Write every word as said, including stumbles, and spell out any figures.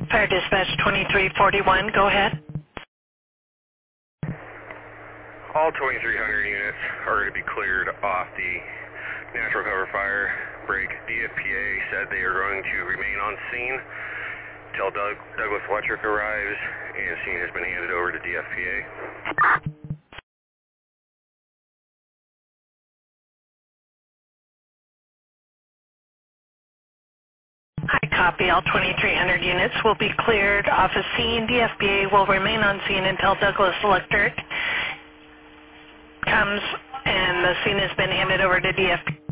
Fire Dispatch twenty-three forty-one, go ahead. All twenty-three hundred units are going to be cleared off the natural cover fire break. D F P A said they are going to remain on scene until Doug, Douglas Electric arrives and scene has been handed over to D F P A. I copy. All twenty-three hundred units will be cleared off of scene. D F B A will remain on scene until Douglas Electric comes and the scene has been handed over to D F B A.